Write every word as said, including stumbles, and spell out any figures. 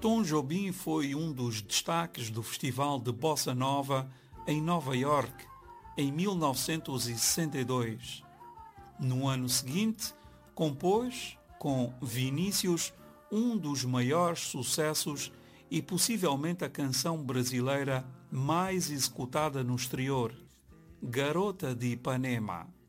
Tom Jobim foi um dos destaques do Festival de Bossa Nova em Nova York, em mil novecentos e sessenta e dois. No ano seguinte, compôs, com Vinícius, um dos maiores sucessos e possivelmente a canção brasileira mais executada no exterior, Garota de Ipanema.